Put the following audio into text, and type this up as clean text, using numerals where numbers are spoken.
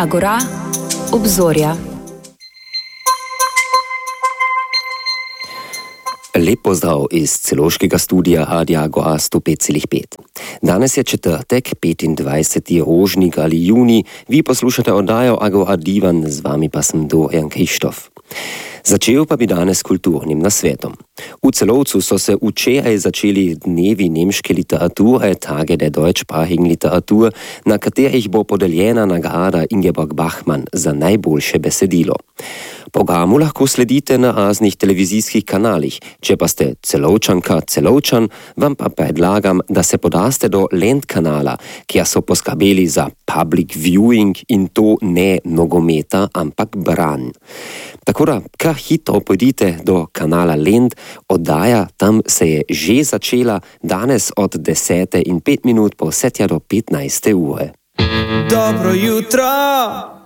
Agora, obzorja. Lep pozdrav iz celoškega studija Radia Agora 105,5. Danes je četrtek, 25. rožnik ali junij. Vi poslušate oddajo Agora Divan, z vami pa sem Dorian Krištof. Začel pa bi danes kulturnim nasvetom. V Celovcu so se včeraj začeli dnevi nemške literature, Tage der deutschsprachigen Literatur, na katerih bo podeljena nagrada Ingeborg Bachmann za najboljše besedilo. Programu lahko sledite na raznih televizijskih kanalih. Če pa ste Celovčanka, Celovčan, vam pa predlagam, da se podaste do Lent kanala, kjer so poskrbeli za public viewing in to ne nogometa, ampak Bran. Tako da, kar hitro pojdite do kanala Lent, oddaja tam se je že začela danes od 10:05 po vse tja do 15. ure. Dobro jutro!